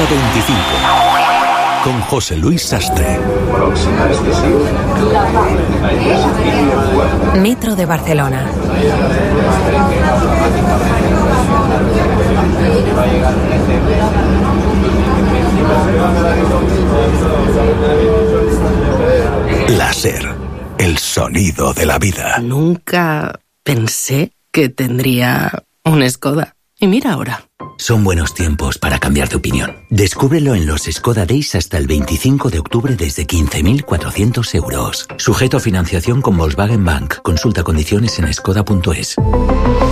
25. Con José Luis Sastre. Metro de Barcelona. Láser, el sonido de la vida. Nunca pensé que tendría un Skoda. Y mira ahora. Son buenos tiempos para cambiar de opinión. Descúbrelo en los Skoda Days hasta el 25 de octubre desde 15.400 euros. Sujeto a financiación con Volkswagen Bank. Consulta condiciones en skoda.es.